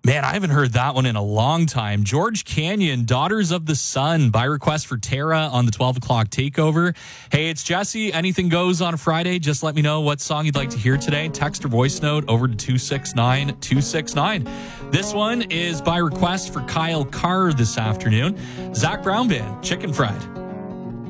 Man, I haven't heard that one in a long time. George Canyon, Daughters of the Sun, by request for Tara on the 12 o'clock takeover. Hey, it's Jesse. Anything goes on a Friday. Just let me know what song you'd like to hear today. Text or voice note over to 269-269. This one is by request for Kyle Carr this afternoon. Zach Brown Band, Chicken Fried.